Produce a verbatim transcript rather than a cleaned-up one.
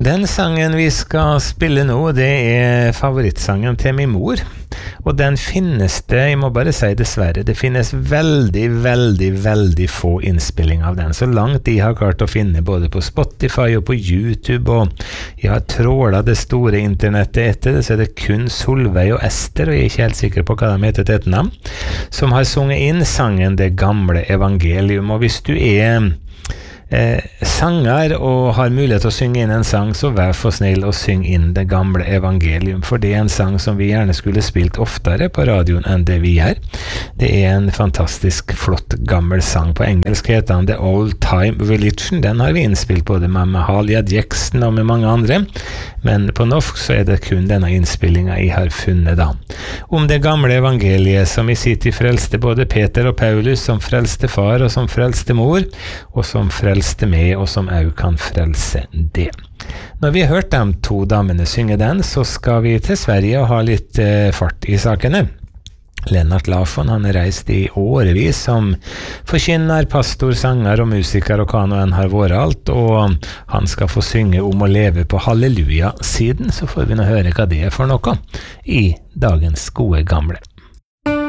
Den sangen vi skal spille nå, det er favorittsangen til min mor. Og den finnes det, jeg må bare si dessverre, det finnes veldig, veldig, veldig få innspillinger av den. Så langt de har klart å finne både på Spotify og på YouTube, og jeg har trålet det store internettet etter det, så er det kun Solveig og Ester, og jeg er ikke helt sikker på hva de heter til et navn, som har sunget inn sangen Det gamle evangelium. Og hvis du er Eh, sanger og har mulighet til å synge inn en sang, så vær for snill å synge inn Det gamle evangelium, for det er en sang som vi gjerne skulle spilt oftere på radioen enn det vi gjør. Det er en fantastisk flott gammel sang. På engelsk heter den The Old Time Religion. Den har vi innspilt både med Mahalia Jackson og med mange andre, men på norsk så er det kun denne innspillingen jeg har funnet da. Om det gamle evangeliet som i sitt tid frelste både Peter og Paulus, som frelste far og som frelste mor, og som frelste med, og som også kan frelse det. Når vi har hørt de to damene synge den, så skal vi til Sverige og ha litt eh, fart i sakene. Lennart Larsson, han er reist i årevis som forkynner, pastor, sanger og musiker og hva nå enn har vært alt, og han skal få synge om å leve på halleluja-siden, så får vi nå høre hva det er for noe i dagens gode gamle.